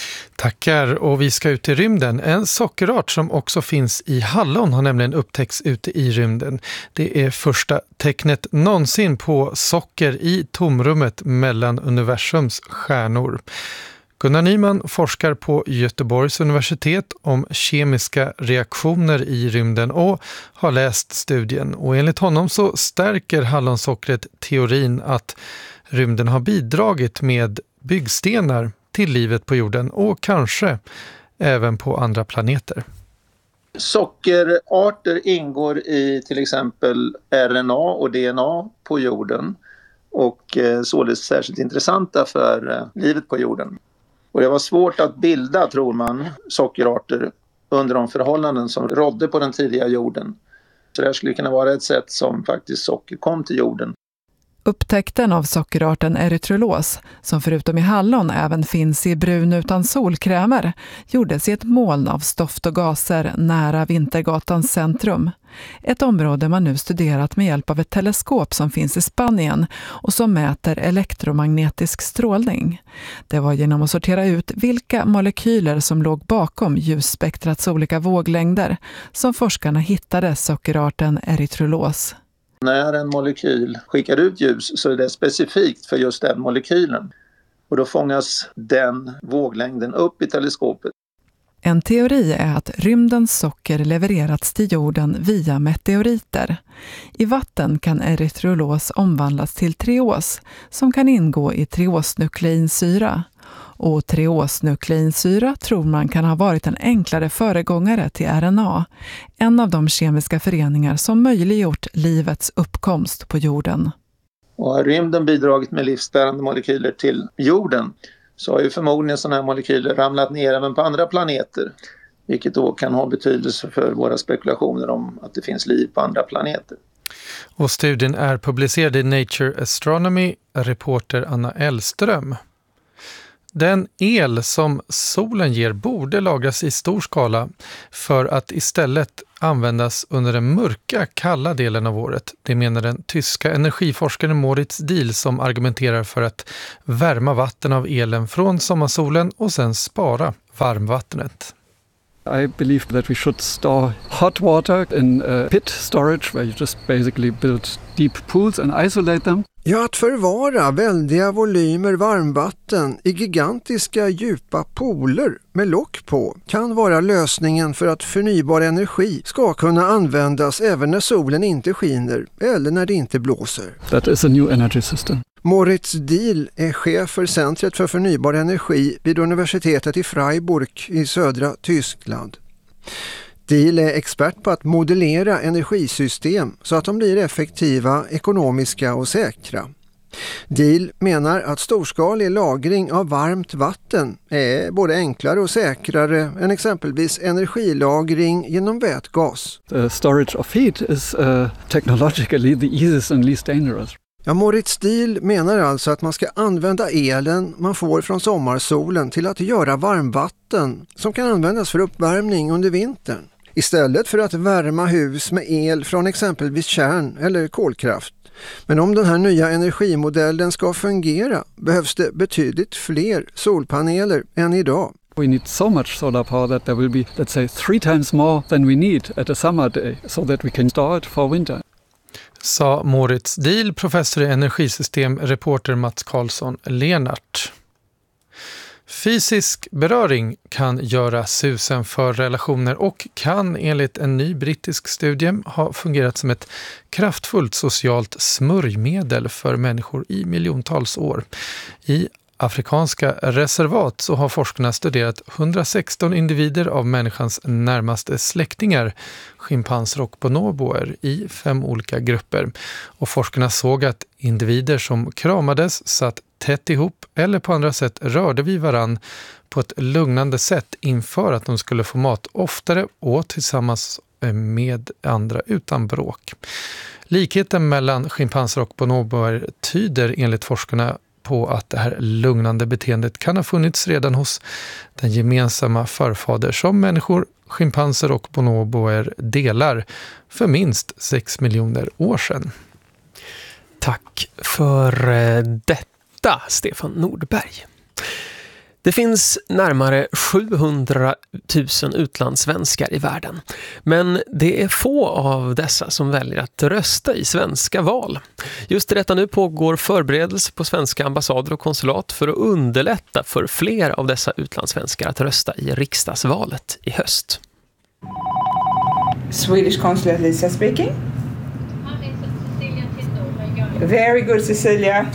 Tackar, och vi ska ut i rymden. En sockerart som också finns i hallon har nämligen upptäckts ute i rymden. Det är första tecknet någonsin på socker i tomrummet mellan universums stjärnor. Gunnar Nyman forskar på Göteborgs universitet om kemiska reaktioner i rymden och har läst studien. Och enligt honom så stärker hallonsockret teorin att rymden har bidragit med byggstenar till livet på jorden och kanske även på andra planeter. Sockerarter ingår i till exempel R N A och D N A på jorden och således särskilt intressanta för livet på jorden. Och det var svårt att bilda, tror man, sockerarter under de förhållanden som rådde på den tidiga jorden. Så det här skulle kunna vara ett sätt som faktiskt socker kom till jorden. Upptäckten av sockerarten erythrolos, som förutom i hallon även finns i brun utan solkrämer, gjordes i ett moln av stoft och gaser nära Vintergatans centrum. Ett område man nu studerat med hjälp av ett teleskop som finns i Spanien och som mäter elektromagnetisk strålning. Det var genom att sortera ut vilka molekyler som låg bakom ljusspektrats olika våglängder som forskarna hittade sockerarten erythrolos. När en molekyl skickar ut ljus så är det specifikt för just den molekylen. Och då fångas den våglängden upp i teleskopet. En teori är att rymdens socker levererats till jorden via meteoriter. I vatten kan erythrolos omvandlas till treos som kan ingå i triosnukleinsyra. och treosnukleinsyra tror man kan ha varit en enklare föregångare till R N A, en av de kemiska föreningar som möjliggjort livets uppkomst på jorden. Och har rymden bidragit med livsbärande molekyler till jorden så har ju förmodligen sådana här molekyler ramlat ner även på andra planeter. Vilket då kan ha betydelse för våra spekulationer om att det finns liv på andra planeter. Och studien är publicerad i Nature Astronomy, reporter Anna Elström. Den el som solen ger borde lagras i stor skala för att istället användas under den mörka, kalla delen av året. Det menar den tyska energiforskaren Moritz Diehl som argumenterar för att värma vatten av elen från sommarsolen och sen spara varmvattnet. I believe that we should store hot water in a pit storage where you just basically build deep pools and isolate them. Ja, att förvara väldiga volymer varmvatten i gigantiska djupa pooler med lock på kan vara lösningen för att förnybar energi ska kunna användas även när solen inte skiner eller när det inte blåser. That is a new energy system. Moritz Diehl är chef för Centret för förnybar energi vid universitetet i Freiburg i södra Tyskland. Diehl är expert på att modellera energisystem så att de blir effektiva, ekonomiska och säkra. Diehl menar att storskalig lagring av varmt vatten är både enklare och säkrare än exempelvis energilagring genom vätgas. The storage of heat is uh, technologically the easiest and least dangerous. Ja, Moritz Diehl menar alltså att man ska använda elen man får från sommarsolen till att göra varmvatten som kan användas för uppvärmning under vintern. Istället för att värma hus med el från exempelvis kärn- eller kolkraft. Men om den här nya energimodellen ska fungera behövs det betydligt fler solpaneler än idag. We need so much solar power that there will be, let's say, three times more than we need at a summer day so that we can store it for winter. Sa Moritz Diehl, professor i energisystem, reporter Mats Karlsson Lenart. Fysisk beröring kan göra susen för relationer och kan enligt en ny brittisk studie ha fungerat som ett kraftfullt socialt smörjmedel för människor i miljontals år. I afrikanska reservat så har forskarna studerat hundrasexton individer av människans närmaste släktingar, schimpanser och bonoboer, i fem olika grupper. Och forskarna såg att individer som kramades, satt tätt ihop eller på andra sätt rörde vid varann på ett lugnande sätt inför att de skulle få mat oftare och tillsammans med andra utan bråk. Likheten mellan schimpanser och bonoboer tyder enligt forskarna på att det här lugnande beteendet kan ha funnits redan hos den gemensamma förfader som människor, schimpanser och bonoboer delar för minst sex miljoner år sedan. Tack för detta, Stefan Nordberg. Det finns närmare sjuhundratusen utlandssvenskar i världen. Men det är få av dessa som väljer att rösta i svenska val. Just i detta nu pågår förberedelse på svenska ambassader och konsulat för att underlätta för fler av dessa utlandssvenskar att rösta i riksdagsvalet i höst. Swedish Consulate Lisa speaking. Very good, Cecilia.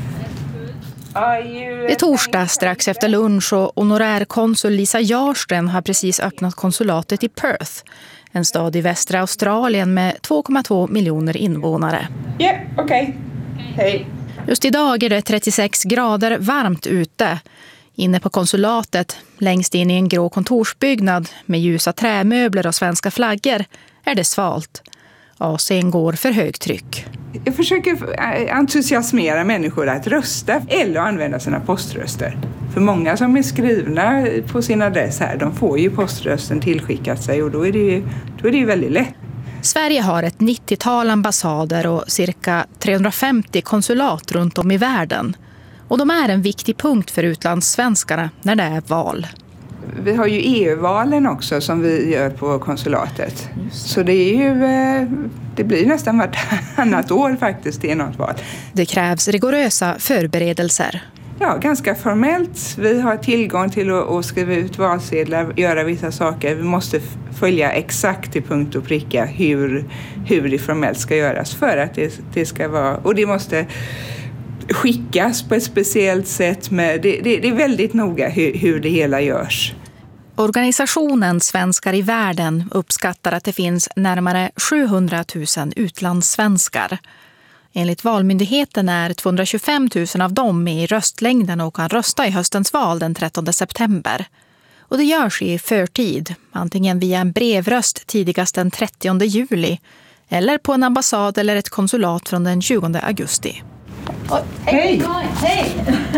Det är torsdag strax efter lunch och honorärkonsul Lisa Jarsten har precis öppnat konsulatet i Perth, en stad i västra Australien med två komma två miljoner invånare. Ja, yeah, okej. Okay. Hej. Just idag är det trettiosex grader varmt ute. Inne på konsulatet, längst in i en grå kontorsbyggnad med ljusa trämöbler och svenska flaggor, är det svalt. A C:n går för högtryck. Jag försöker entusiasmera människor att rösta eller använda sina poströster. För många som är skrivna på sin adress här, de får ju poströsten tillskickat sig och då är det ju, då är det ju väldigt lätt. Sverige har ett nittiotal ambassader och cirka trehundrafemtio konsulat runt om i världen. Och de är en viktig punkt för utlandssvenskarna när det är val. Vi har ju E U-valen också som vi gör på konsulatet. Så det är ju, det blir nästan vartannat år faktiskt till något val. Det krävs rigorösa förberedelser. Ja, ganska formellt. Vi har tillgång till att skriva ut valsedlar, göra vissa saker. Vi måste följa exakt till punkt och pricka hur, hur det formellt ska göras för att det, det ska vara... Och det måste skickas på ett speciellt sätt. Med, det, det, det är väldigt noga hur, hur det hela görs. Organisationen Svenskar i världen uppskattar att det finns närmare sjuhundratusen utlandssvenskar. Enligt Valmyndigheten är tvåhundratjugofemtusen av dem med i röstlängden och kan rösta i höstens val den trettonde september. Och det görs i förtid, antingen via en brevröst tidigast den trettionde juli eller på en ambassad eller ett konsulat från den tjugonde augusti. Oh, hej! Hej!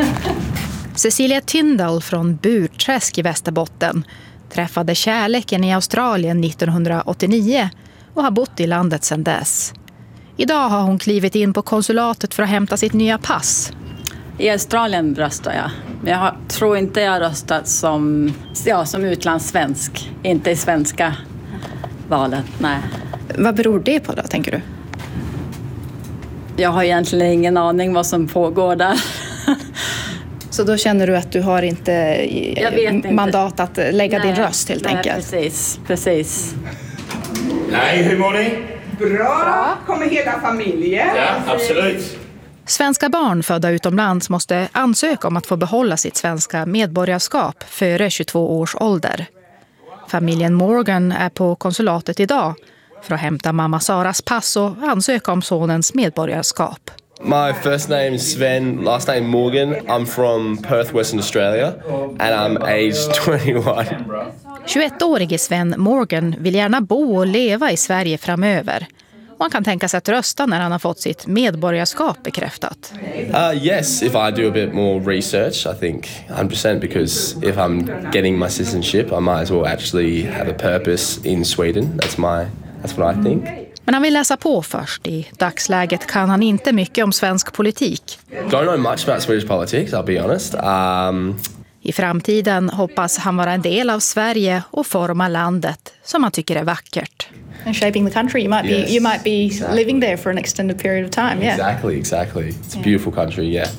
Cecilia Tyndall från Burträsk i Västerbotten träffade kärleken i Australien nittonhundraåttionio och har bott i landet sedan dess. Idag har hon klivit in på konsulatet för att hämta sitt nya pass. I Australien röstar jag. Men jag har, tror inte jag har röstat som, ja, som utlandssvensk. Inte i svenska valet, nej. Vad beror det på då, tänker du? Jag har egentligen ingen aning vad som pågår där. Så då känner du att du har inte mandat att lägga nej, din röst helt nej, enkelt? Precis, precis. Nej, hur mår ni? Bra. Bra. Kommer hela familjen? Ja, absolut. Svenska barn födda utomlands måste ansöka om att få behålla sitt svenska medborgarskap före tjugotvå års ålder. Familjen Morgan är på konsulatet idag för att hämta mamma Saras pass och ansöka om sonens medborgarskap. My first name is Sven, last name Morgan. I'm from Perth, Western Australia, and I'm aged twenty-one. tjugoettårige Sven Morgan vill gärna bo och leva i Sverige framöver. Och han kan tänka sig att rösta när han har fått sitt medborgarskap bekräftat. Uh, yes, if I do a bit more research, I think one hundred percent, because if I'm getting my citizenship, I might as well actually have a purpose in Sweden. That's my, that's what I think. Men han vill läsa på först. I dagsläget kan han inte mycket om svensk politik. Don't know much about Swedish politics, I'll be honest. Um... I framtiden hoppas han vara en del av Sverige och forma landet som han tycker är vackert. And shaping the country, you might be yes. you might be exactly. living there for an extended period of time. Yeah. Exactly, exactly. It's a beautiful country, yeah.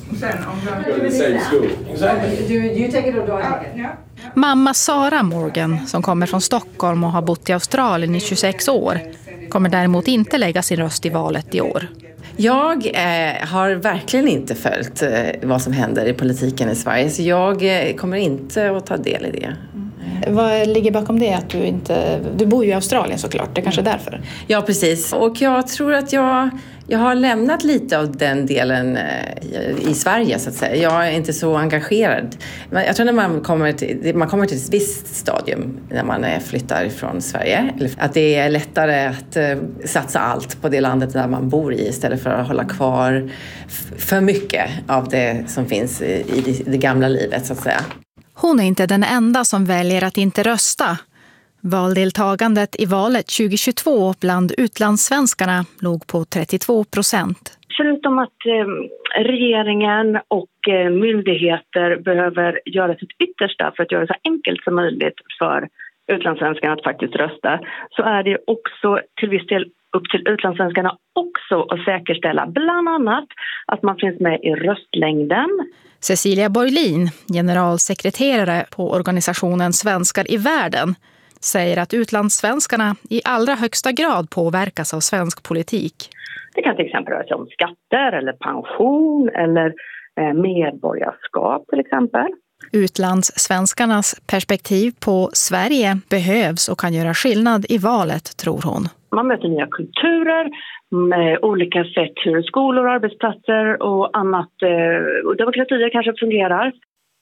Mamma Sara Morgan, som kommer från Stockholm och har bott i Australien i tjugosex år, kommer däremot inte lägga sin röst i valet i år. Jag eh, har verkligen inte följt eh, vad som händer i politiken i Sverige, så jag eh, kommer inte att ta del i det. Mm. Vad ligger bakom det att du inte... Du bor ju i Australien såklart, det är kanske är därför. Ja, precis. Och jag tror att jag, jag har lämnat lite av den delen i Sverige, så att säga. Jag är inte så engagerad. Men jag tror när man kommer till, man kommer till ett visst stadium när man flyttar från Sverige, att det är lättare att satsa allt på det landet där man bor i istället för att hålla kvar för mycket av det som finns i det, det gamla livet, så att säga. Hon är inte den enda som väljer att inte rösta. Valdeltagandet i valet tjugohundratjugotvå bland utlandssvenskarna låg på trettiotvå procent. Förutom att eh, regeringen och eh, myndigheter behöver göra sitt yttersta för att göra det så enkelt som möjligt för utlandssvenskarna att faktiskt rösta, så är det också till viss del upp till utlandssvenskarna också att säkerställa bland annat att man finns med i röstlängden. Cecilia Borglin, generalsekreterare på organisationen Svenskar i världen, säger att utlandssvenskarna i allra högsta grad påverkas av svensk politik. Det kan till exempel röra sig om skatter eller pension eller medborgarskap till exempel. Utlandssvenskarnas perspektiv på Sverige behövs och kan göra skillnad i valet, tror hon. Man möter nya kulturer med olika sätt hur skolor, arbetsplatser och annat och demokratier kanske fungerar.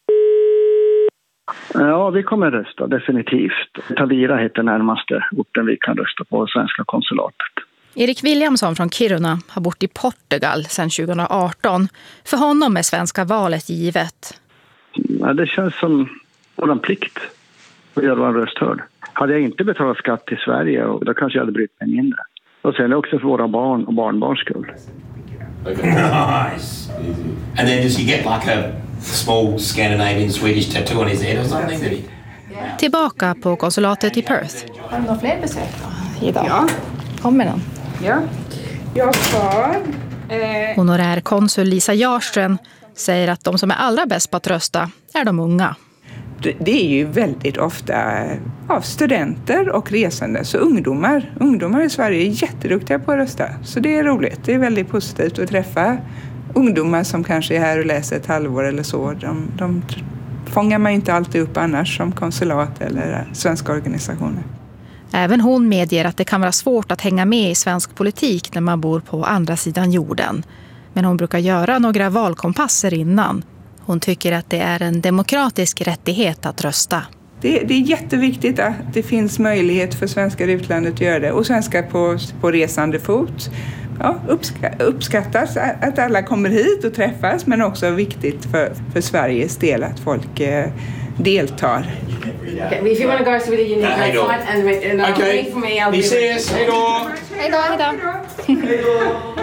Ja, vi kommer rösta definitivt. Tavira heter närmaste orten vi kan rösta på, svenska konsulatet. Erik Williamson från Kiruna har bott i Portugal sedan tjugoarton. För honom är svenska valet givet. Ja, det känns som vår plikt att göra vår röst hörd. Hade jag inte betalat skatt till Sverige, och då kanske jag hade brytt mig mindre. Och sen också för våra barn och barnbarns skull. Nice. And then does he get like a small Scandinavian Swedish tattoo on his head or something? That he... Tillbaka på konsulatet i Perth. Har du några fler besök då, idag? Ja. Kommer den? Ja. Jag har... Eh... Honorär konsul Lisa Jarström säger att de som är allra bäst på att rösta är de unga. Det är ju väldigt ofta ja, studenter och resande, så ungdomar. Ungdomar i Sverige är jätteduktiga på att rösta. Så det är roligt, det är väldigt positivt att träffa ungdomar som kanske är här och läser ett halvår eller så, de, de fångar man ju inte alltid upp annars som konsulat eller svenska organisationer. Även hon medger att det kan vara svårt att hänga med i svensk politik när man bor på andra sidan jorden. Men hon brukar göra några valkompasser innan. Hon tycker att det är en demokratisk rättighet att rösta. Det, det är jätteviktigt att det finns möjlighet för svenskar i utlandet att göra det. Och svenskar på, på resande fot. Ja, uppska, uppskattas att alla kommer hit och träffas, men också viktigt för, för Sveriges del att folk eh, deltar. Okay, if you want to go through the unique Hej då. and wait, and uh, Okej, wait for me, I'll vi be ses, hej då! Hej då, hej då.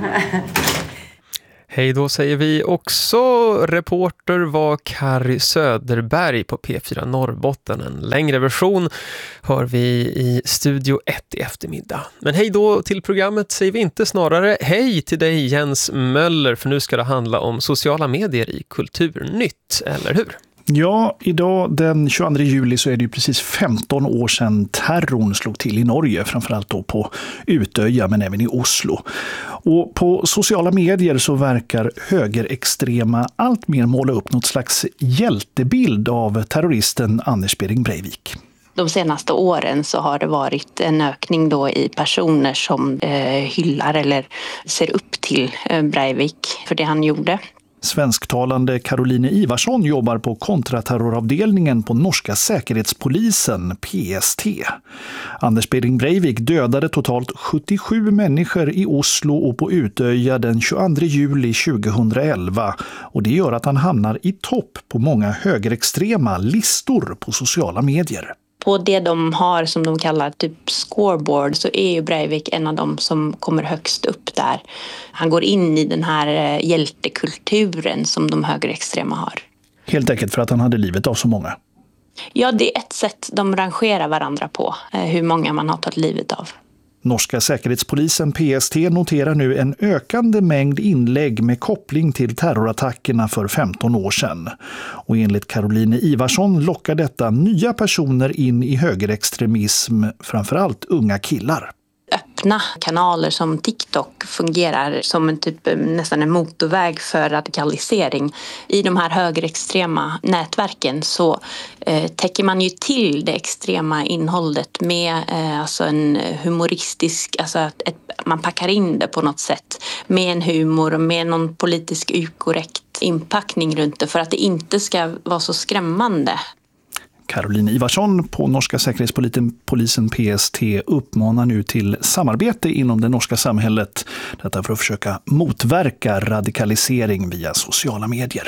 Hej då säger vi också. Reporter var Kari Söderberg på P fyra Norrbotten. En längre version hör vi i Studio ett i eftermiddag. Men hej då till programmet säger vi inte, snarare hej till dig Jens Möller, för nu ska det handla om sociala medier i Kulturnytt, eller hur? Ja, idag den tjugoandra juli så är det ju precis femton år sedan terrorn slog till i Norge, framförallt då på Utöja men även i Oslo. Och på sociala medier så verkar högerextrema allt mer måla upp något slags hjältebild av terroristen Anders Behring Breivik. De senaste åren så har det varit en ökning då i personer som eh, hyllar eller ser upp till eh, Breivik för det han gjorde. Svensktalande Caroline Ivarsson jobbar på kontraterroravdelningen på norska säkerhetspolisen P S T. Anders Behring Breivik dödade totalt sjuttiosju människor i Oslo och på Utöja den tjugoandra juli tjugohundraelva, och det gör att han hamnar i topp på många högerextrema listor på sociala medier. På det de har som de kallar typ scoreboard så är ju Breivik en av dem som kommer högst upp där. Han går in i den här hjältekulturen som de högerextrema har. Helt enkelt för att han hade livet av så många? Ja, det är ett sätt de rangerar varandra på, hur många man har tagit livet av. Norska säkerhetspolisen P S T noterar nu en ökande mängd inlägg med koppling till terrorattackerna för femton år sedan. Och enligt Caroline Ivarsson lockar detta nya personer in i högerextremism, framförallt unga killar. Öppna kanaler som TikTok fungerar som en typ nästan en motorväg för radikalisering. I de här högerextrema nätverken så eh, täcker man ju till det extrema innehållet med eh, alltså en humoristisk, alltså ett, man packar in det på något sätt med en humor och med någon politisk ukorrekt inpackning runt det för att det inte ska vara så skrämmande. Caroline Ivarsson på norska säkerhetspolisen P S T uppmanar nu till samarbete inom det norska samhället. Detta för att försöka motverka radikalisering via sociala medier.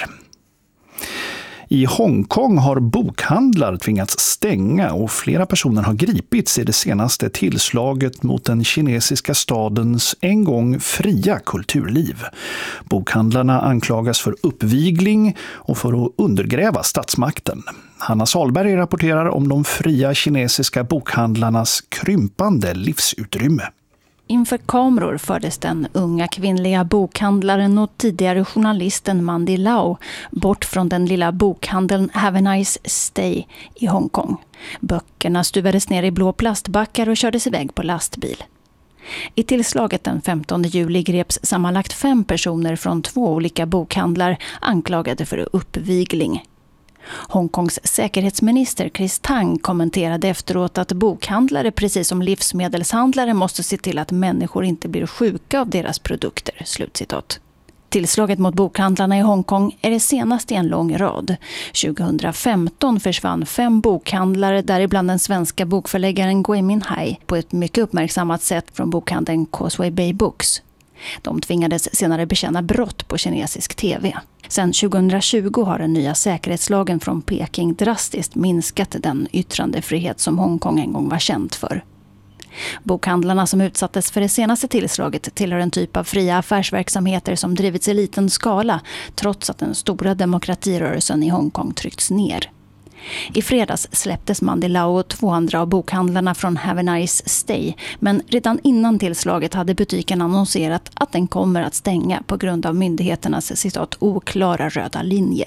I Hongkong har bokhandlar tvingats stänga och flera personer har gripits i det senaste tillslaget mot den kinesiska stadens en gång fria kulturliv. Bokhandlarna anklagas för uppvigling och för att undergräva statsmakten. Hanna Salberg rapporterar om de fria kinesiska bokhandlarnas krympande livsutrymme. Inför kameror fördes den unga kvinnliga bokhandlaren och tidigare journalisten Mandy Lau bort från den lilla bokhandeln Have a Nice Stay i Hongkong. Böckerna stuvades ner i blå plastbackar och kördes iväg på lastbil. I tillslaget den femtonde juli greps sammanlagt fem personer från två olika bokhandlar anklagade för uppvigling. Hongkongs säkerhetsminister Chris Tang kommenterade efteråt att bokhandlare precis som livsmedelshandlare måste se till att människor inte blir sjuka av deras produkter. Slutcitat. Tillslaget mot bokhandlarna i Hongkong är det senaste i en lång rad. tjugohundrafemton försvann fem bokhandlare, däribland den svenska bokförläggaren Gui Minhai, på ett mycket uppmärksammat sätt från bokhandeln Causeway Bay Books. De tvingades senare bekänna brott på kinesisk tv. Sedan tjugohundratjugo har den nya säkerhetslagen från Peking drastiskt minskat den yttrandefrihet som Hongkong en gång var känt för. Bokhandlarna som utsattes för det senaste tillslaget tillhör en typ av fria affärsverksamheter som drivits i liten skala trots att den stora demokratirörelsen i Hongkong tryckts ner. I fredags släpptes Mandy Lau och två andra av bokhandlarna från Have a Nice Stay, men redan innan tillslaget hade butiken annonserat att den kommer att stänga på grund av myndigheternas citat oklara röda linjer.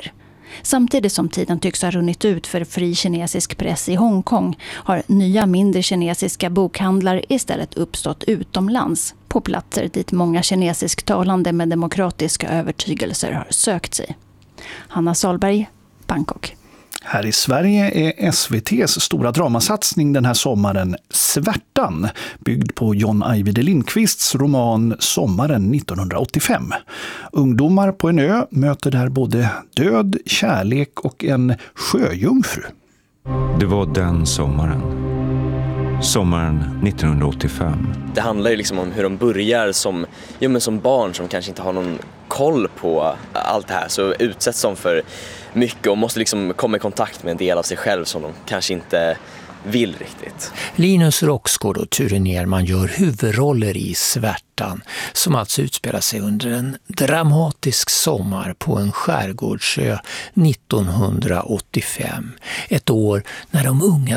Samtidigt som tiden tycks ha runnit ut för fri kinesisk press i Hongkong har nya mindre kinesiska bokhandlar istället uppstått utomlands på platser dit många kinesisktalande med demokratiska övertygelser har sökt sig. Hanna Salberg, Bangkok. Här i Sverige är S V T:s stora dramasatsning den här sommaren Svärtan, byggd på John Ajvide Lindqvists roman Sommaren nittonhundraåttiofem. Ungdomar på en ö möter där både död, kärlek och en sjöjungfru. Det var den sommaren. Sommaren nittonhundraåttiofem. Det handlar ju liksom om hur de börjar som, ja, men som barn som kanske inte har någon koll på allt det här, så utsätts de för mycket och måste liksom komma i kontakt med en del av sig själv som de kanske inte vill riktigt. Linus Roxgård och Ture Nerman gör huvudroller i Svärtan, som alltså utspelar sig under en dramatisk sommar på en skärgårdsö nittonhundraåttiofem. Ett år när de unga